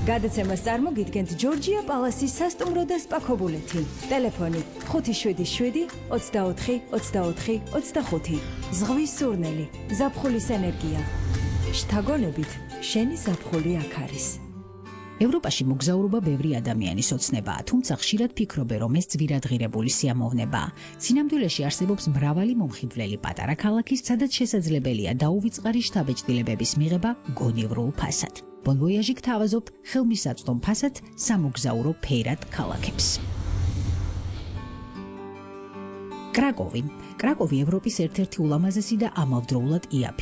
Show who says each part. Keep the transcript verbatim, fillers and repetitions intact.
Speaker 1: გადაცემას წარმოგიდგენთ ჯორჯია პალასის სასტუმრო და სპა ქობულეთი. ტელეფონი ხუთი შვიდი შვიდი ოცდაოთხი ოცდაოთხი ოცდახუთი. ზღვის სურნელი, ზაფხულის ენერგია. შთაგონებით, შენი ზაფხული აქ არის.
Speaker 2: ევროპაში მოგზაურობა ბევრი ადამიანის ოცნებაა, თუმცა ხშირად ფიქრობენ, რომ ეს ძვირადღირებული სიამოვნებაა. სინამდვილეში არსებობს მრავალი მომხიბვლელი პატარა ქალაქის, სადაც შესაძლებელია დაუვიწყარი შთაბეჭდილებების მიღება გონივრულ ფასად. Bon voyage გთავაზობთ ხელმისაწვდომ ფასად სამოგზაურო ფერად ქალაქებს. კრაკოვი. კრაკოვი ევროპის ერთ-ერთი ულამაზესი და ამავდროულად იაფი